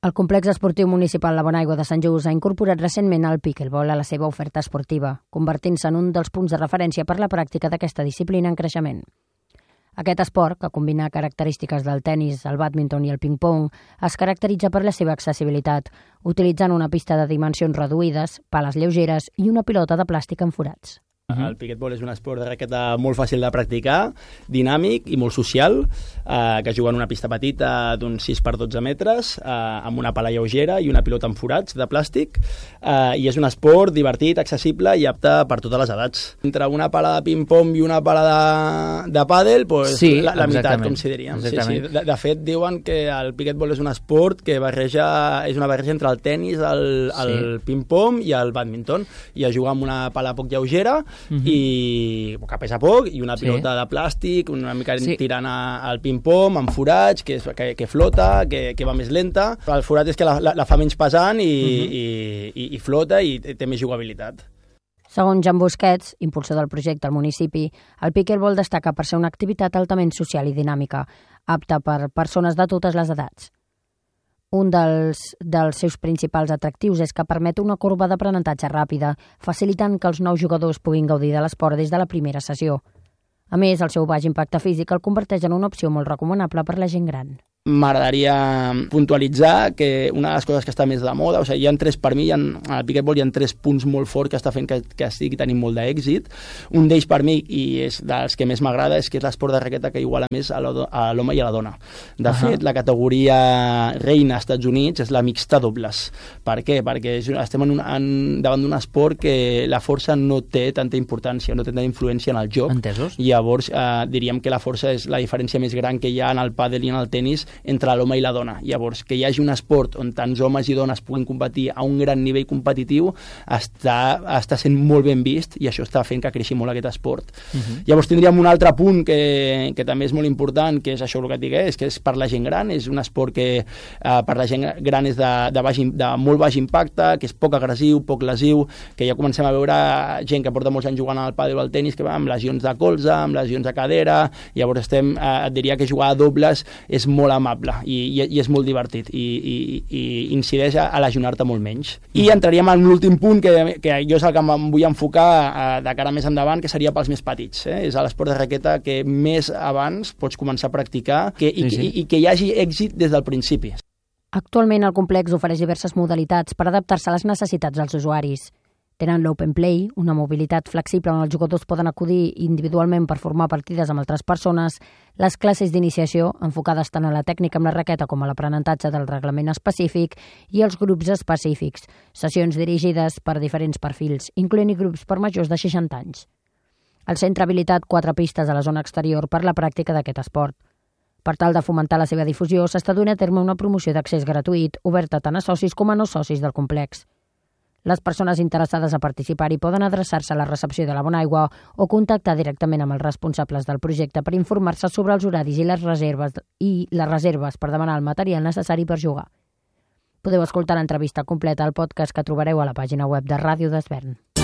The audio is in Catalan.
El complex esportiu municipal La Bonaigua de Sant Just ha incorporat recentment el pickleball a la seva oferta esportiva, convertint-se en un dels punts de referència per la pràctica d'aquesta disciplina en creixement. Aquest esport, que combina característiques del tennis, el bàdminton i el ping-pong, es caracteritza per la seva accessibilitat, utilitzant una pista de dimensions reduïdes, pales lleugeres i una pilota de plàstic amb forats. El pickleball és un esport de raqueta molt fàcil de practicar, dinàmic i molt social, que es juga en una pista petita d'uns 6x12 metres, amb una pala lleugera i una pilota amb forats de plàstic, i és un esport divertit, accessible i apte per totes les edats. Entre una pala de ping-pong i una pala de pàdel, pues, sí, la meitat, com si diríem. Sí. De fet, diuen que el pickleball és un esport que és una barreja entre el tennis, el ping-pong i el bàdminton, i es juga amb una pala poc lleugera, i que pesa poc, i una pilota de plàstic, una mica tirant al ping-pong, amb forats, que flota, que va més lenta. El forat és que la fa menys pesant i flota i té més jugabilitat. Segons Jan Busquets, impulsor del projecte al municipi, el pickleball destaca per ser una activitat altament social i dinàmica, apta per persones de totes les edats. Un dels seus principals atractius és que permet una corba d'aprenentatge ràpida, facilitant que els nous jugadors puguin gaudir de l'esport des de la primera sessió. A més, el seu baix impacte físic el converteix en una opció molt recomanable per la gent gran. M'agradaria puntualitzar que una de les coses que està més de moda, o sigui, al pickleball hi ha 3 punts molt forts que està fent que estigui tenint molt d'èxit. Un d'ells per mi, i és dels que més m'agrada, és que és l'esport de raqueta que iguala més a l'home i a la dona. De fet, la categoria reina als Estats Units és la mixta dobles. Per què? Perquè estem davant d'un esport que la força no té tanta importància, no té tanta influència en el joc. Entesos. I llavors diríem que la força és la diferència més gran que hi ha en el pàdel i en el tenis entre l'home i la dona. Llavors, que hi hagi un esport on tants homes i dones puguin competir a un gran nivell competitiu està sent molt ben vist, i això està fent que creixi molt aquest esport. Llavors tindríem un altre punt que també és molt important, que és això el que et dic, és que és per la gent gran, és un esport que per la gent gran és de molt baix impacte, que és poc agressiu, poc lesiu, que ja comencem a veure gent que porta molts anys jugant al pàdel o al tenis que va amb lesions de colze, amb lesions de cadera. Llavors et diria que jugar a dobles és molt amable i és molt divertit i incideix a lesionar-te molt menys. I entraríem en l'últim punt que jo és el que em vull enfocar de cara més endavant, que seria pels més petits. És l'esport de raqueta que més abans pots començar a practicar i que hi hagi èxit des del principi. Actualment el complex ofereix diverses modalitats per adaptar-se a les necessitats dels usuaris. Tenen l'Open Play, una mobilitat flexible on els jugadors poden acudir individualment per formar partides amb altres persones, les classes d'iniciació, enfocades tant a la tècnica amb la raqueta com a l'aprenentatge del reglament específic, i els grups específics, sessions dirigides per diferents perfils, incloent-hi grups per majors de 60 anys. El centre ha habilitat 4 pistes a la zona exterior per la pràctica d'aquest esport. Per tal de fomentar la seva difusió, s'està duent a terme una promoció d'accés gratuït, oberta tant a socis com a no socis del complex. Les persones interessades a participar-hi poden adreçar-se a la recepció de La Bonaigua o contactar directament amb els responsables del projecte per informar-se sobre els horaris i les reserves per demanar el material necessari per jugar. Podeu escoltar l'entrevista completa al podcast que trobareu a la pàgina web de Ràdio d'Esvern.